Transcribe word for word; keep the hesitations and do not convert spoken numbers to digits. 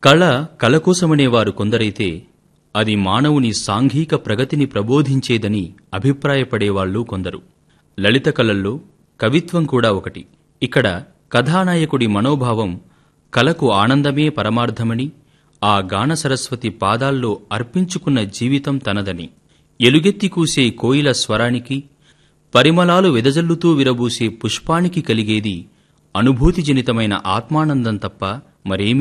కళ కలకోసమనేవారు కొందరైతే అది మానవుని సాంఘిక ప్రగతిని ప్రబోధించేదని అభిప్రాయపడేవాళ్లు కొందరు. లలిత కళల్లో కవిత్వం కూడా ఒకటి. ఇక్కడ కథానాయకుడి మనోభావం కళకు ఆనందమే పరమార్థమని, ఆ గాన సరస్వతి పాదాల్లో అర్పించుకున్న జీవితం తనదని, ఎలుగెత్తి కూసే కోయిల స్వరానికి, పరిమళాలు వెదజల్లుతూ విరబూసే పుష్పానికి కలిగేది అనుభూతిజనితమైన ఆత్మానందం తప్ప మరేమీ